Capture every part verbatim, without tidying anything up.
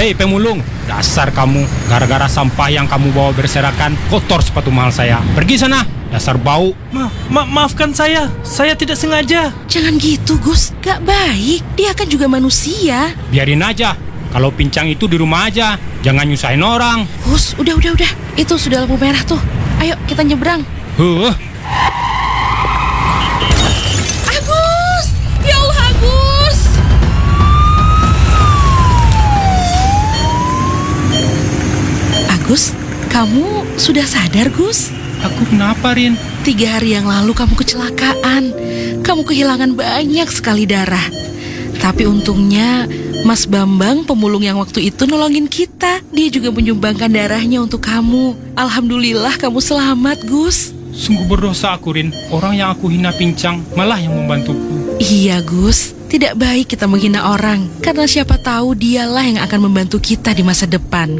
Hei pemulung, dasar kamu, gara-gara sampah yang kamu bawa berserakan, kotor sepatu mahal saya. Pergi sana, dasar bau. Ma, ma maafkan saya, saya tidak sengaja. Jangan gitu Gus, gak baik. Dia kan juga manusia. Biarin aja, kalau pincang itu di rumah aja, jangan nyusahin orang. Gus, udah, udah, udah. Itu sudah lampu merah tuh. Ayo kita nyebrang. Huh. Agus, ya Allah Agus. Agus, kamu sudah sadar Gus? Aku kenapa Rin? Tiga hari yang lalu kamu kecelakaan. Kamu kehilangan banyak sekali darah. Tapi untungnya Mas Bambang, pemulung yang waktu itu nolongin kita. Dia juga menyumbangkan darahnya untuk kamu. Alhamdulillah kamu selamat, Gus. Sungguh berdosa aku, Rin. Orang yang aku hina pincang malah yang membantuku. Iya, Gus. Tidak baik kita menghina orang, karena siapa tahu dialah yang akan membantu kita di masa depan.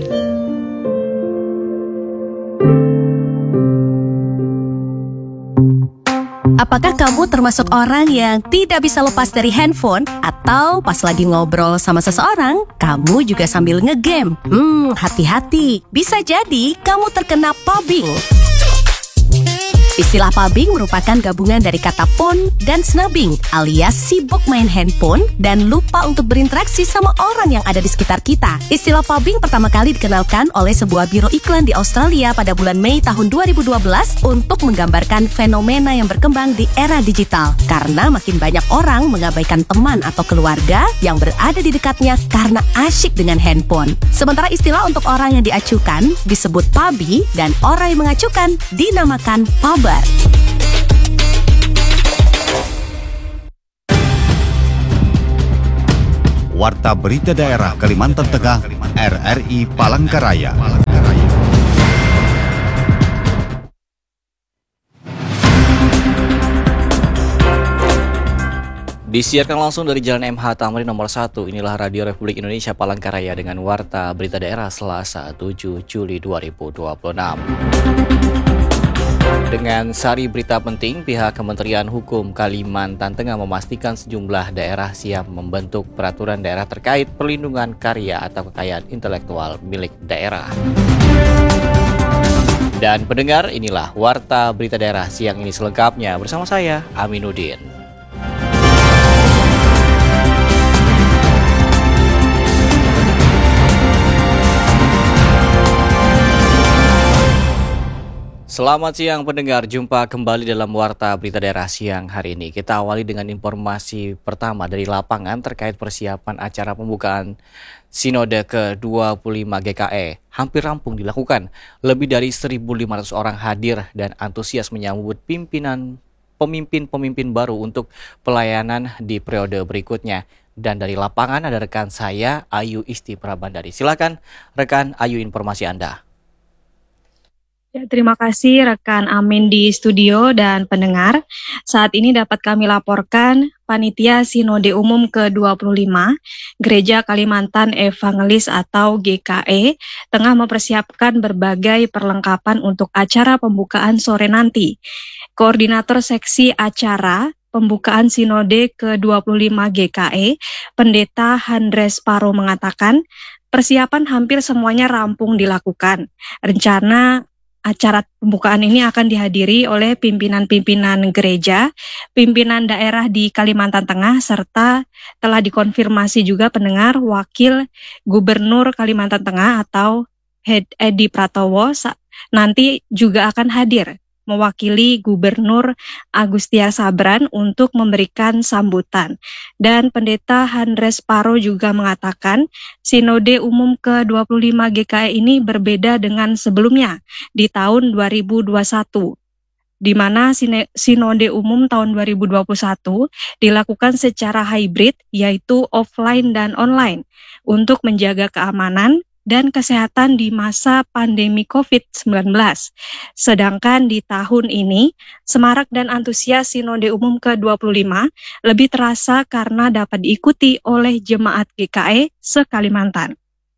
Apakah kamu termasuk orang yang tidak bisa lepas dari handphone? Atau pas lagi ngobrol sama seseorang, kamu juga sambil ngegame? Hmm, hati-hati. Bisa jadi kamu terkena pubbing. Istilah pubbing merupakan gabungan dari kata phone dan snubbing, alias sibuk main handphone dan lupa untuk berinteraksi sama orang yang ada di sekitar kita. Istilah pubbing pertama kali dikenalkan oleh sebuah biro iklan di Australia pada bulan Mei tahun dua ribu dua belas untuk menggambarkan fenomena yang berkembang di era digital. Karena makin banyak orang mengabaikan teman atau keluarga yang berada di dekatnya karena asyik dengan handphone. Sementara istilah untuk orang yang diacukan disebut pubby dan orang yang mengacukan dinamakan pub. Warta Berita Daerah Kalimantan Tengah, R R I Palangkaraya. Disiarkan langsung dari Jalan M H Tamrin nomor satu. Inilah Radio Republik Indonesia Palangkaraya dengan Warta Berita Daerah Selasa tujuh Juli dua ribu dua puluh enam. Dengan sari berita penting, pihak Kementerian Hukum Kalimantan Tengah memastikan sejumlah daerah siap membentuk peraturan daerah terkait perlindungan karya atau kekayaan intelektual milik daerah. Dan pendengar, inilah Warta Berita Daerah siang ini selengkapnya bersama saya, Aminuddin. Selamat siang pendengar, jumpa kembali dalam Warta Berita Daerah siang hari ini. Kita awali dengan informasi pertama dari lapangan terkait persiapan acara pembukaan Sinode ke dua puluh lima G K E. Hampir rampung dilakukan, lebih dari seribu lima ratus orang hadir dan antusias menyambut pimpinan pemimpin-pemimpin baru untuk pelayanan di periode berikutnya. Dan dari lapangan ada rekan saya, Ayu Isti Prabandari. Silakan rekan Ayu, informasi Anda. Ya, terima kasih rekan Amin di studio dan pendengar. Saat ini dapat kami laporkan Panitia Sinode Umum ke dua puluh lima Gereja Kalimantan Evangelis atau G K E tengah mempersiapkan berbagai perlengkapan untuk acara pembukaan sore nanti. Koordinator Seksi Acara Pembukaan Sinode ke dua puluh lima G K E, Pendeta Handres Paro mengatakan, persiapan hampir semuanya rampung dilakukan. Rencana acara pembukaan ini akan dihadiri oleh pimpinan-pimpinan gereja, pimpinan daerah di Kalimantan Tengah, serta telah dikonfirmasi juga pendengar Wakil Gubernur Kalimantan Tengah atau Edi Pratowo nanti juga akan hadir mewakili Gubernur Agustiar Sabran untuk memberikan sambutan. Dan Pendeta Handres Paro juga mengatakan Sinode Umum ke dua puluh lima G K E ini berbeda dengan sebelumnya di tahun dua ribu dua puluh satu, di mana Sinode Umum tahun dua ribu dua puluh satu dilakukan secara hybrid, yaitu offline dan online, untuk menjaga keamanan dan kesehatan di masa pandemi covid sembilan belas. Sedangkan di tahun ini, semarak dan antusias Sinode Umum ke dua puluh lima lebih terasa karena dapat diikuti oleh jemaat G K E se-Kalimantan.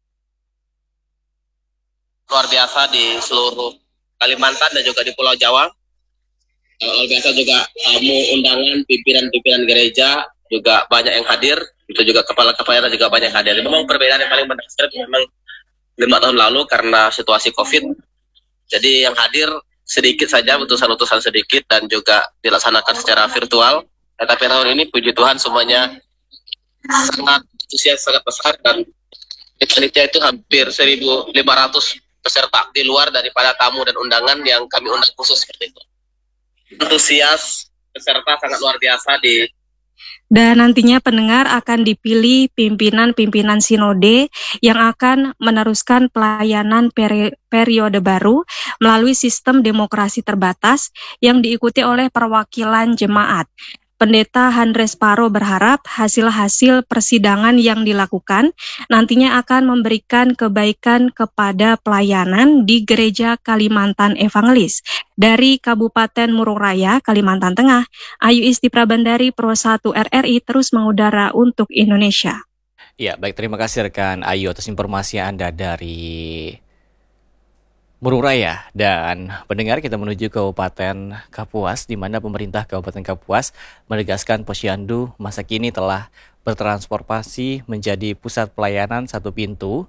Luar biasa di seluruh Kalimantan dan juga di Pulau Jawa. Luar biasa juga tamu undangan pimpinan-pimpinan gereja juga banyak yang hadir. Itu juga kepala-kepala daerah juga banyak hadir. Memang perbedaan yang paling mendasar memang lima tahun lalu karena situasi COVID. Jadi yang hadir sedikit saja, utusan-utusan sedikit dan juga dilaksanakan secara virtual. Tetapi tahun ini puji Tuhan semuanya sangat antusias, sangat besar, dan panitia itu hampir seribu lima ratus peserta di luar daripada tamu dan undangan yang kami undang khusus seperti itu. Antusias peserta sangat luar biasa di Dan nantinya pendengar akan dipilih pimpinan-pimpinan sinode yang akan meneruskan pelayanan peri- periode baru melalui sistem demokrasi terbatas yang diikuti oleh perwakilan jemaat. Pendeta Andres Paro berharap hasil-hasil persidangan yang dilakukan nantinya akan memberikan kebaikan kepada pelayanan di Gereja Kalimantan Evangelis. Dari Kabupaten Murung Raya, Kalimantan Tengah, Ayu Isti Prabandari, Pro satu R R I terus mengudara untuk Indonesia. Ya, baik, terima kasih rekan Ayu atas informasi Anda dari Murung Raya. Dan pendengar, kita menuju Kabupaten Kapuas, di mana pemerintah Kabupaten Kapuas menegaskan Posyandu masa kini telah bertransformasi menjadi pusat pelayanan satu pintu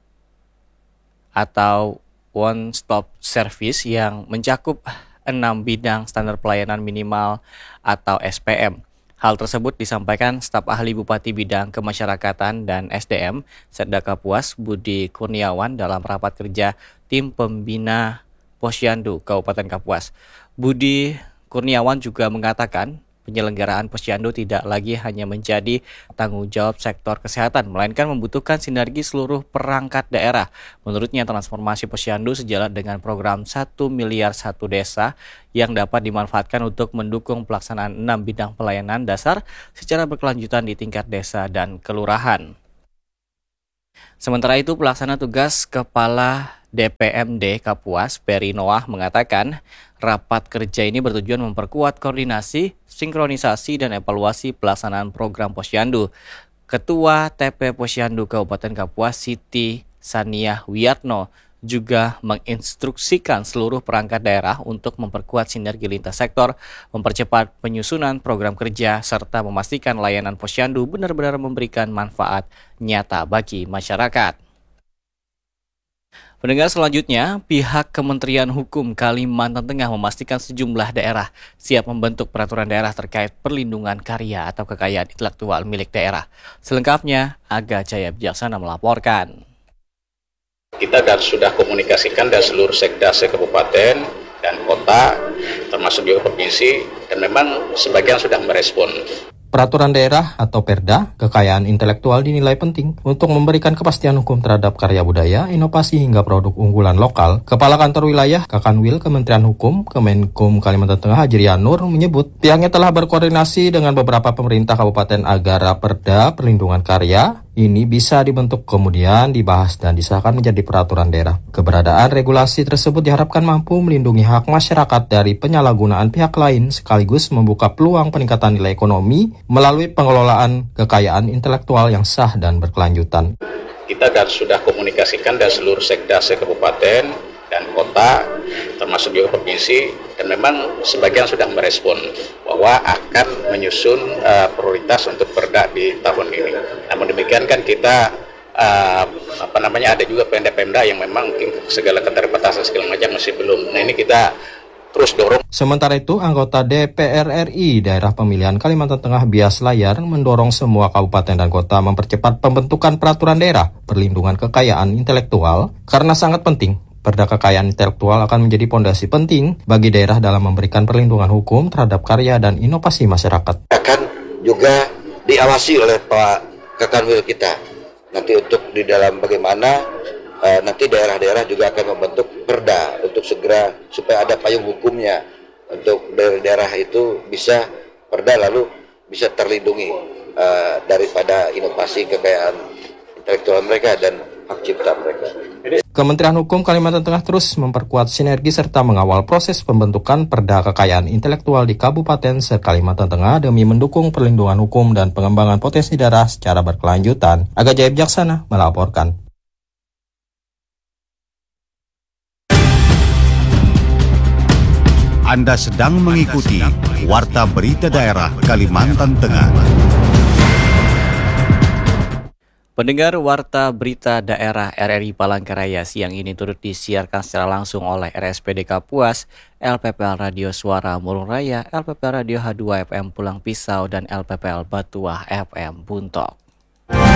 atau one stop service yang mencakup enam bidang standar pelayanan minimal atau S P M. Hal tersebut disampaikan staf ahli Bupati Bidang Kemasyarakatan dan S D M Setda Kapuas Budi Kurniawan dalam rapat kerja tim pembina Posyandu Kabupaten Kapuas. Budi Kurniawan juga mengatakan penyelenggaraan Posyandu tidak lagi hanya menjadi tanggung jawab sektor kesehatan, melainkan membutuhkan sinergi seluruh perangkat daerah. Menurutnya, transformasi Posyandu sejalan dengan program satu miliar satu desa yang dapat dimanfaatkan untuk mendukung pelaksanaan enam bidang pelayanan dasar secara berkelanjutan di tingkat desa dan kelurahan. Sementara itu, pelaksana tugas Kepala D P M D Kapuas, Peri Noah, mengatakan rapat kerja ini bertujuan memperkuat koordinasi, sinkronisasi, dan evaluasi pelaksanaan program Posyandu. Ketua T P Posyandu Kabupaten Kapuas, Siti Sania Wiyatno, juga menginstruksikan seluruh perangkat daerah untuk memperkuat sinergi lintas sektor, mempercepat penyusunan program kerja, serta memastikan layanan Posyandu benar-benar memberikan manfaat nyata bagi masyarakat. Pendengar, selanjutnya, pihak Kementerian Hukum Kalimantan Tengah memastikan sejumlah daerah siap membentuk peraturan daerah terkait perlindungan karya atau kekayaan intelektual milik daerah. Selengkapnya, Aga Jaya Bijaksana melaporkan. Kita dan sudah komunikasikan dan seluruh sekda se-kabupaten dan kota, termasuk juga provinsi, dan memang sebagian sudah merespon. Peraturan daerah atau Perda, kekayaan intelektual dinilai penting untuk memberikan kepastian hukum terhadap karya budaya, inovasi hingga produk unggulan lokal. Kepala Kantor Wilayah Kakanwil Kementerian Hukum Kemenkum Kalimantan Tengah Hajrian Nur menyebut pihaknya telah berkoordinasi dengan beberapa pemerintah kabupaten agar Perda perlindungan karya ini bisa dibentuk kemudian dibahas dan disahkan menjadi peraturan daerah. Keberadaan regulasi tersebut diharapkan mampu melindungi hak masyarakat dari penyalahgunaan pihak lain sekaligus membuka peluang peningkatan nilai ekonomi melalui pengelolaan kekayaan intelektual yang sah dan berkelanjutan. Kita dan sudah komunikasikan dan seluruh sekda se-kabupaten dan kota, termasuk juga provinsi, dan memang sebagian sudah merespon bahwa akan menyusun uh, prioritas untuk Perda di tahun ini. Namun demikian kan kita uh, apa namanya ada juga Pemda-Pemda yang memang mungkin segala keterbatasan segala macam masih belum. Nah, ini kita terus dorong. Sementara itu, anggota D P R R I Daerah Pemilihan Kalimantan Tengah Bias Layar mendorong semua kabupaten dan kota mempercepat pembentukan peraturan daerah perlindungan kekayaan intelektual karena sangat penting. Perda kekayaan intelektual akan menjadi pondasi penting bagi daerah dalam memberikan perlindungan hukum terhadap karya dan inovasi masyarakat. Akan juga diawasi oleh Pak Kakanwil kita. Nanti untuk di dalam bagaimana uh, nanti daerah-daerah juga akan membentuk perda untuk segera supaya ada payung hukumnya untuk daerah-daerah itu bisa perda lalu bisa terlindungi uh, daripada inovasi kekayaan intelektual mereka dan hak cipta mereka. Kementerian Hukum Kalimantan Tengah terus memperkuat sinergi serta mengawal proses pembentukan Perda Kekayaan Intelektual di Kabupaten se-Kalimantan Tengah demi mendukung perlindungan hukum dan pengembangan potensi daerah secara berkelanjutan. Aga Jaya Bijaksana melaporkan. Anda sedang mengikuti Warta Berita Daerah Kalimantan Tengah. Pendengar, Warta Berita Daerah R R I Palangkaraya siang ini turut disiarkan secara langsung oleh R S P D Kapuas, L P P L Radio Suara Murung Raya, L P P L Radio H dua F M Pulang Pisau, dan L P P L Batuah F M Buntok.